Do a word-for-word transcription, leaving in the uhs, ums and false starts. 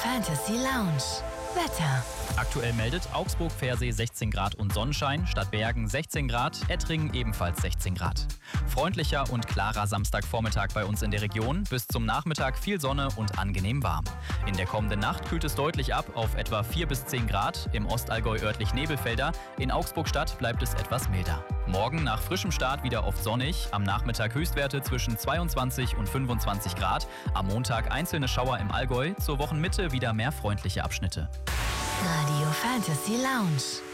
Fantasy Lounge. Wetter. Aktuell meldet Augsburg-Pfersee sechzehn Grad und Sonnenschein, Stadtbergen sechzehn Grad, Ettringen ebenfalls sechzehn Grad. Freundlicher und klarer Samstagvormittag bei uns in der Region, bis zum Nachmittag viel Sonne und angenehm warm. In der kommenden Nacht kühlt es deutlich ab auf etwa vier bis zehn Grad, im Ostallgäu örtlich Nebelfelder, in Augsburg-Stadt bleibt es etwas milder. Morgen nach frischem Start wieder oft sonnig, am Nachmittag Höchstwerte zwischen zweiundzwanzig und fünfundzwanzig Grad, am Montag einzelne Schauer im Allgäu, zur Wochenmitte wieder mehr freundliche Abschnitte. Radio Fantasy Lounge.